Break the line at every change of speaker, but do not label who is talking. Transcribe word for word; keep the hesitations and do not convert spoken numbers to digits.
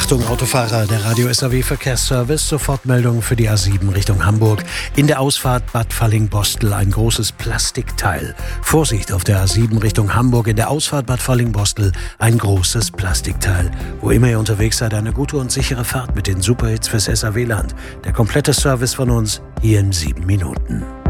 Achtung Autofahrer, der Radio S A W Verkehrsservice, Sofortmeldung für die A sieben Richtung Hamburg. In der Ausfahrt Bad Fallingbostel ein großes Plastikteil. Vorsicht auf der A sieben Richtung Hamburg, in der Ausfahrt Bad Fallingbostel ein großes Plastikteil. Wo immer ihr unterwegs seid, eine gute und sichere Fahrt mit den Superhits fürs S A W-Land. Der komplette Service von uns hier in sieben Minuten.